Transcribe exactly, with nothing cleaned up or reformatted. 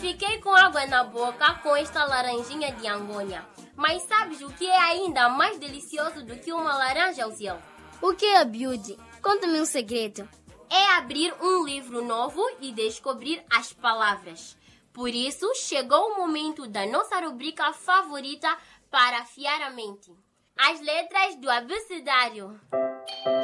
Fiquei com água na boca com esta laranjinha de Angônia. Mas sabes o que é ainda mais delicioso do que uma laranja, Uziel? O que é, Beauty? Conta-me um segredo. É abrir um livro novo e descobrir as palavras. Por isso, chegou o momento da nossa rubrica favorita para afiar a mente. As letras do abecedário.